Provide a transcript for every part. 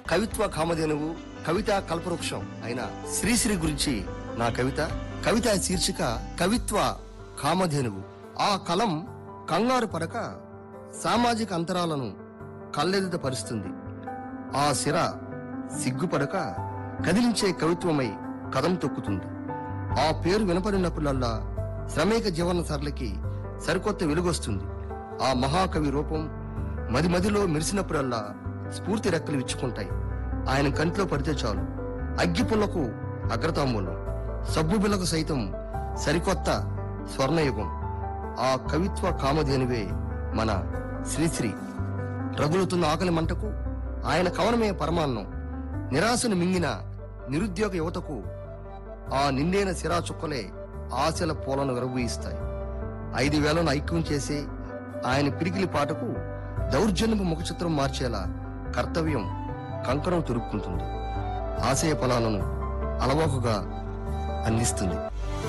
కవిత్వ కామధేనువు, కవిత కల్పవృక్షం అయిన శ్రీశ్రీ గురించి నా కవిత. కవిత శీర్షిక కవిత్వ కామధేనువు. ఆ కలం కంగారు పడక సామాజిక అంతరాలను కళ్ళెదుట పరుస్తుంది. ఆ సిర సిగ్గుపడక కదిలించే కవిత్వమై కదం తొక్కుతుంది. ఆ పేరు వినపడినప్పుడల్లా శ్రమేక జీవన సరళికి సరికొత్త వెలుగొస్తుంది. ఆ మహాకవి రూపం మదిలో మెరిసినప్పుడల్లా స్ఫూర్తి రెక్కలు విచ్చుకుంటాయి. ఆయన కంట్లో పడితే చాలు అగ్గిపుల్లకు అగ్రతాంబూలం, సబ్బు బిళ్ళకు సైతం సరికొత్త స్వర్ణయుగం. ఆ కవిత్వ కామధేనువే మన శ్రీశ్రీ. రగులుతున్న ఆకలి మంటకు ఆయన కవనమే పరమాన్నం. నిరాశను మింగిన నిరుద్యోగ యువతకు ఆ నిండైన సిరా చుక్కలే ఆశల పూలను విరబూయిస్తాయి. 5,000ను ఐక్యం చేసే ఆయన పిడికిలి పాటకు దౌర్జన్యపు ముఖచిత్రం మార్చేలా కర్తవ్యం కంకణం తొరుక్కుంటుంది. ఆశయ ఫలాలను అలవోకగా అందిస్తుంది.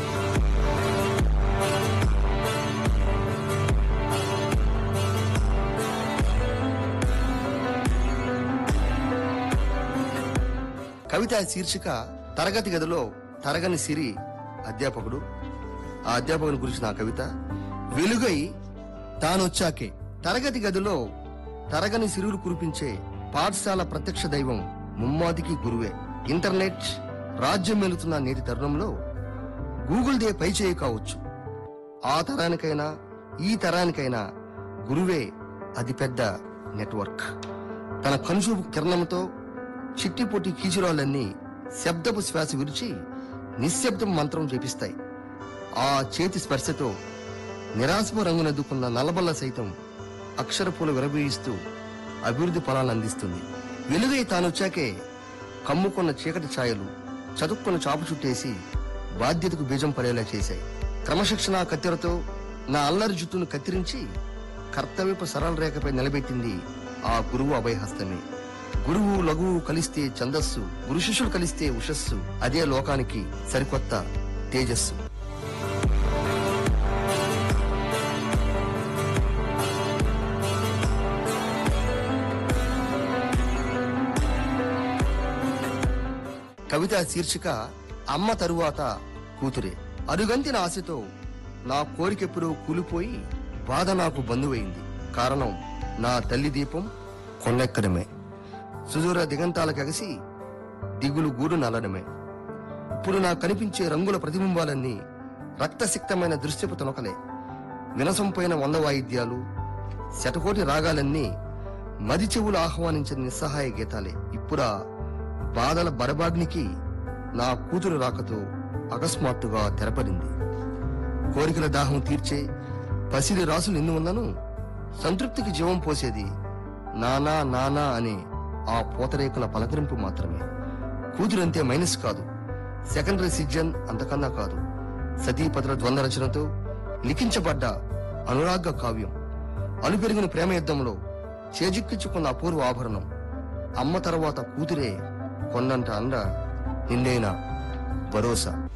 కవిత శీర్షిక తరగతి గదిలో తరగని సిరి అధ్యాపకుడు. ఆ అధ్యాపకుని గురించి నా కవిత. వెలుగై తానొచ్చాకే. తరగతి గదిలో తరగని సిరులు కురిపించే పాఠశాల ప్రత్యక్ష దైవం ముమ్మాదికి గురువే. ఇంటర్నెట్ రాజ్యం మెలుతున్న నేటి తరుణంలో గూగుల్ దే పై చేయి కావచ్చు. ఆ తరానికైనా ఈ తరానికైనా గురువే అతిపెద్ద నెట్వర్క్. తన కనుచూపు కిరణంతో చిట్టిపొట్టి కీచురాలన్నీ శబ్దపు శ్వాస విరిచి నిశ్శబ్దం మంత్రం జపిస్తాయి. ఆ చేతి స్పర్శతో నిరాశపు రంగునెద్దుకున్న నల్లబల్ల సైతం అక్షరపూలు విరబీయిస్తూ అభివృద్ధి ఫలాలను అందిస్తుంది. వెలుగై తానొచ్చాకే కమ్ముకున్న చీకటి ఛాయలు చదువుకున్న చాపు చుట్టేసి బాధ్యతకు బీజం పడేలా చేశాయి. క్రమశిక్షణ కత్తెరతో నా అల్లరి జుట్టును కత్తిరించి కర్తవ్యపు సరళ రేఖపై నిలబెట్టింది ఆ గురువు అభయహస్తమే. గురువు లఘువు కలిస్తే ఛందస్సు, గురు శిష్యుడు కలిస్తే ఉషస్సు. అదే లోకానికి సరికొత్త తేజస్సు. కవిత శీర్షిక అమ్మ తరువాత కూతురే. అరుగంతిన ఆశతో నా కోరికెప్పుడూ కూలిపోయి బాధ నాకు బంధువైంది. కారణం నా తల్లి దీపం కొన్నెక్కడమే. సుదూర దిగంతాలకు ఎగసి దిగులు గూడు నల్లడమే. ఇప్పుడు నాకు కనిపించే రంగుల ప్రతిబింబాలన్నీ రక్తసిక్తమైన దృశ్యపు తునకలే. వినసంపోయిన 100 వాయిద్యాలు, శతకోటి రాగాలన్నీ మది చెవులు ఆహ్వానించిన నిస్సహాయ గీతాలే. ఇప్పుడా బాధల బరబాగ్నికి నా కూతురు రాకతో అకస్మాత్తుగా తెరపడింది. కోరికల దాహం తీర్చే పసిడి రాసులు ఎన్ని ఉన్నను సంతృప్తికి జీవం పోసేది నానా నానా అనే ఆ పూతరేకుల పలకరింపు మాత్రమే. కూతురంతే మైనస్ కాదు, సెకండరీ సిటిజన్ అంతకన్నా కాదు. సతీపతుల ద్వంద్వ రచనతో లిఖించబడ్డ అనురాగ కావ్యం. అలుపెరిగిన ప్రేమ యుద్ధంలో చేజిక్కించుకున్న అపూర్వ ఆభరణం. అమ్మ తర్వాత కూతురే కొన్నంట అండ నిండైన భరోసా.